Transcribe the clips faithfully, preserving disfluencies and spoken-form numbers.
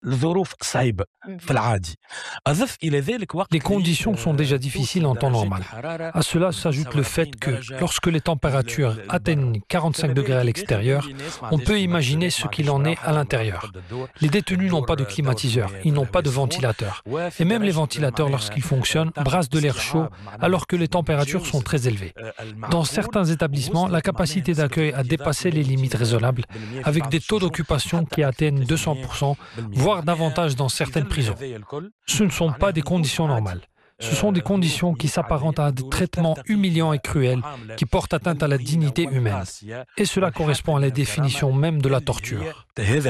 الظروف صعيبة في العادي. أضف إلى ذلك وقت Les conditions sont déjà difficiles en temps normal. À cela s'ajoute le fait que lorsque les températures atteignent quarante-cinq degrés à l'extérieur, on peut imaginer ce qu'il en est à l'intérieur. Les détenus n'ont pas de climatiseur, ils n'ont pas de ventilateur. Et même les ventilateurs, lorsqu'ils fonctionnent, brassent de l'air chaud alors que les températures sont très élevées. Dans certains établissements, la capacité d'accueil a dépassé les limites raisonnables, avec des taux d'occupation qui atteignent deux cents pour cent, voire davantage dans certaines prisons. Ce ne sont pas des conditions normales. Ce sont des conditions qui s'apparentent à des traitements humiliants et cruels qui portent atteinte à la dignité humaine. Et cela correspond à la définition même de la torture.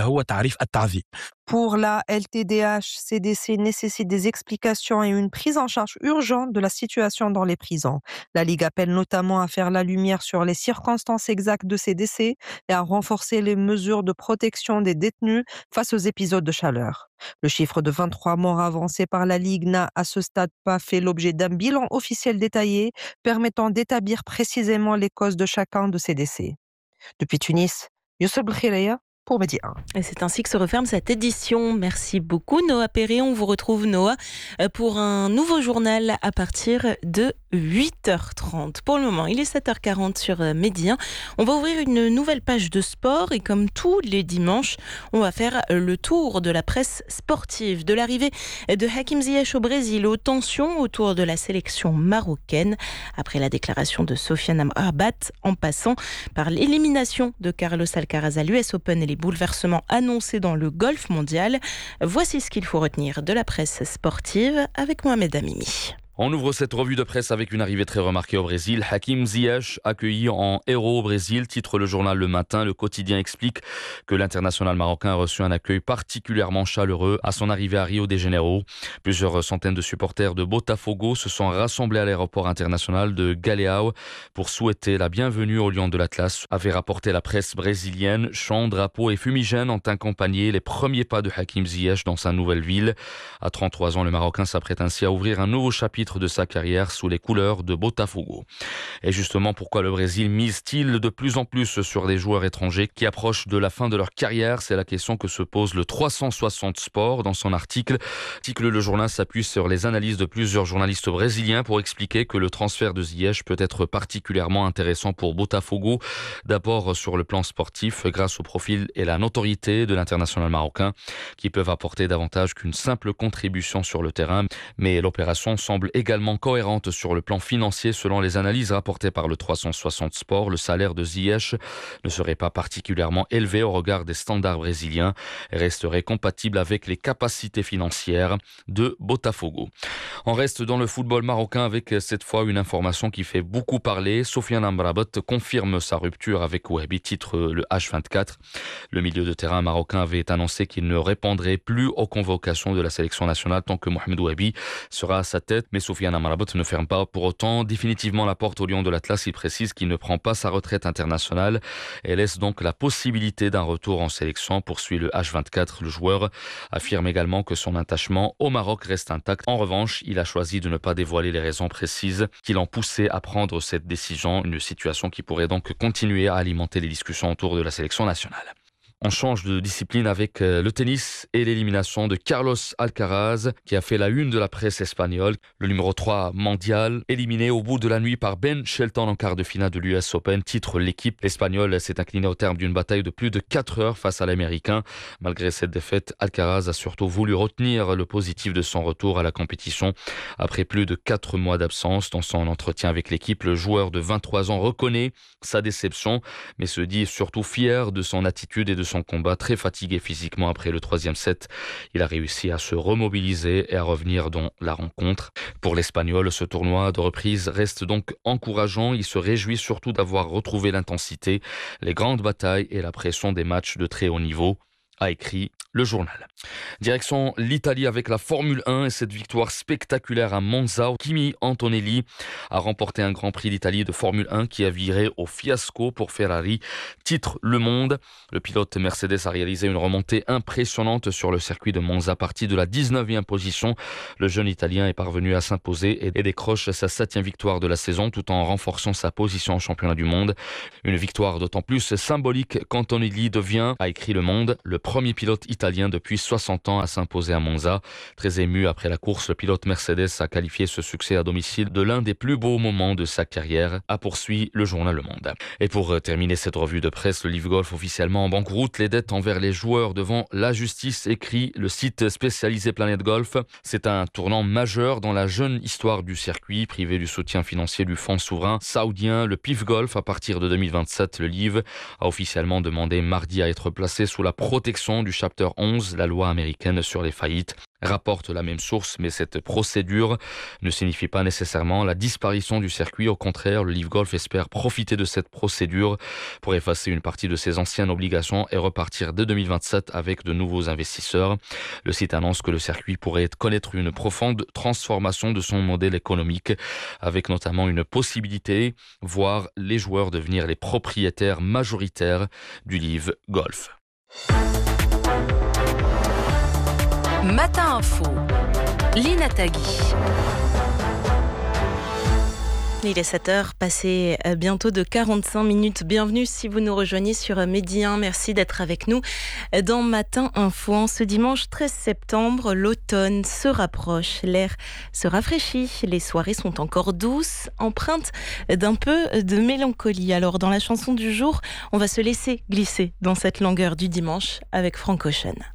Pour la L T D H, ces décès nécessitent des explications et une prise en charge urgente de la situation dans les prisons. La Ligue appelle notamment à faire la lumière sur les circonstances exactes de ces décès et à renforcer les mesures de protection des détenus face aux épisodes de chaleur. Le chiffre de vingt-trois morts avancé par la Ligue n'a à ce stade pas fait l'objet d'un bilan officiel détaillé permettant d'établir précisément les causes de chacun de ces décès. Depuis Tunis, Youssef Belkhiraya pour Midi un. Et c'est ainsi que se referme cette édition. Merci beaucoup Noah Perret. On vous retrouve Noah pour un nouveau journal à partir de huit heures trente. Pour le moment, il est sept heures quarante sur Midi un. On va ouvrir une nouvelle page de sport et comme tous les dimanches, on va faire le tour de la presse sportive. De l'arrivée de Hakim Ziyech au Brésil aux tensions autour de la sélection marocaine après la déclaration de Sofiane Amrabat en passant par l'élimination de Carlos Alcaraz à l'U S Open et les bouleversements annoncés dans le golf mondial. Voici ce qu'il faut retenir de la presse sportive avec Mohamed Amimi. On ouvre cette revue de presse avec une arrivée très remarquée au Brésil. Hakim Ziyech, accueilli en héros au Brésil, titre le journal Le Matin. Le quotidien explique que l'international marocain a reçu un accueil particulièrement chaleureux à son arrivée à Rio de Janeiro. Plusieurs centaines de supporters de Botafogo se sont rassemblés à l'aéroport international de Galeão pour souhaiter la bienvenue au Lion de l'Atlas, avait rapporté la presse brésilienne. Chants, drapeaux et fumigènes ont accompagné les premiers pas de Hakim Ziyech dans sa nouvelle ville. À trente-trois ans, le Marocain s'apprête ainsi à ouvrir un nouveau chapitre de sa carrière sous les couleurs de Botafogo. Et justement, pourquoi le Brésil mise-t-il de plus en plus sur des joueurs étrangers qui approchent de la fin de leur carrière? C'est la question que se pose le trois cent soixante Sport dans son article. Article, le journal s'appuie sur les analyses de plusieurs journalistes brésiliens pour expliquer que le transfert de Ziyech peut être particulièrement intéressant pour Botafogo. D'abord sur le plan sportif, grâce au profil et la notoriété de l'international marocain qui peuvent apporter davantage qu'une simple contribution sur le terrain. Mais l'opération semble également cohérente sur le plan financier. Selon les analyses rapportées par le trois cent soixante Sport, le salaire de Ziyech ne serait pas particulièrement élevé au regard des standards brésiliens et resterait compatible avec les capacités financières de Botafogo. On reste dans le football marocain avec cette fois une information qui fait beaucoup parler. Sofiane Amrabat confirme sa rupture avec Wahbi, titre le H vingt-quatre. Le milieu de terrain marocain avait annoncé qu'il ne répondrait plus aux convocations de la sélection nationale tant que Mohamed Wahbi sera à sa tête. Mais Sofiane Amrabat ne ferme pas pour autant définitivement la porte au Lion de l'Atlas. Il précise qu'il ne prend pas sa retraite internationale et laisse donc la possibilité d'un retour en sélection, poursuit le H vingt-quatre. Le joueur affirme également que son attachement au Maroc reste intact. En revanche, il a choisi de ne pas dévoiler les raisons précises qui l'ont poussé à prendre cette décision, une situation qui pourrait donc continuer à alimenter les discussions autour de la sélection nationale. On change de discipline avec le tennis et l'élimination de Carlos Alcaraz qui a fait la une de la presse espagnole. Le numéro trois mondial éliminé au bout de la nuit par Ben Shelton en quart de finale de l'U S Open, titre l'équipe. L'espagnol s'est incliné au terme d'une bataille de plus de quatre heures face à l'américain. Malgré cette défaite, Alcaraz a surtout voulu retenir le positif de son retour à la compétition. Après plus de quatre mois d'absence, dans son entretien avec l'équipe, le joueur de vingt-trois ans reconnaît sa déception mais se dit surtout fier de son attitude et de son combat. Très fatigué physiquement après le troisième set, il a réussi à se remobiliser et à revenir dans la rencontre. Pour l'Espagnol, ce tournoi de reprise reste donc encourageant. Il se réjouit surtout d'avoir retrouvé l'intensité, les grandes batailles et la pression des matchs de très haut niveau, a écrit le journal. Direction l'Italie avec la Formule un et cette victoire spectaculaire à Monza. Kimi Antonelli a remporté un Grand Prix d'Italie de Formule un qui a viré au fiasco pour Ferrari, titre Le Monde. Le pilote Mercedes a réalisé une remontée impressionnante sur le circuit de Monza, parti de la dix-neuvième position. Le jeune Italien est parvenu à s'imposer et décroche sa septième victoire de la saison tout en renforçant sa position en championnat du monde. Une victoire d'autant plus symbolique qu'Antonelli devient, a écrit Le Monde, le premier pilote italien depuis soixante ans à s'imposer à Monza. Très ému après la course, le pilote Mercedes a qualifié ce succès à domicile de l'un des plus beaux moments de sa carrière, a poursuivi le journal Le Monde. Et pour terminer cette revue de presse, le Live Golf officiellement en banqueroute, les dettes envers les joueurs devant la justice, écrit le site spécialisé Planète Golf. C'est un tournant majeur dans la jeune histoire du circuit, privé du soutien financier du fonds souverain saoudien, le P I F Golf. À partir de deux mille vingt-sept, le Live a officiellement demandé mardi à être placé sous la protection du Chapter onze, la loi américaine sur les faillites. Rapporte la même source, mais cette procédure ne signifie pas nécessairement la disparition du circuit. Au contraire, le Live Golf espère profiter de cette procédure pour effacer une partie de ses anciennes obligations et repartir dès deux mille vingt-sept avec de nouveaux investisseurs. Le site annonce que le circuit pourrait connaître une profonde transformation de son modèle économique, avec notamment une possibilité, voir les joueurs devenir les propriétaires majoritaires du Live Golf. Matin Info, Lina Tagui. Il est sept heures, passé bientôt de quarante-cinq minutes. Bienvenue si vous nous rejoignez sur Midi un. Merci d'être avec nous dans Matin Info. En ce dimanche treize septembre, l'automne se rapproche, l'air se rafraîchit, les soirées sont encore douces, empreintes d'un peu de mélancolie. Alors dans la chanson du jour, on va se laisser glisser dans cette longueur du dimanche avec Frank Ocean.